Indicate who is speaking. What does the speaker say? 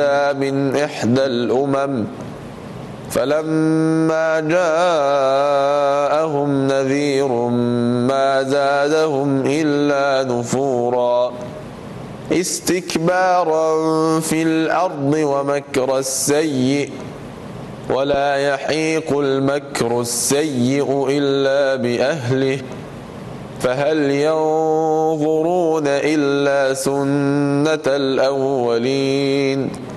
Speaker 1: من إحدى الأمم فلما جاءهم نذير ما زادهم إلا نفورا استكبارا في الأرض ومكر السيء ولا يحيق المكر السيء إلا بأهله فهل ينظرون إلا سنة الأولين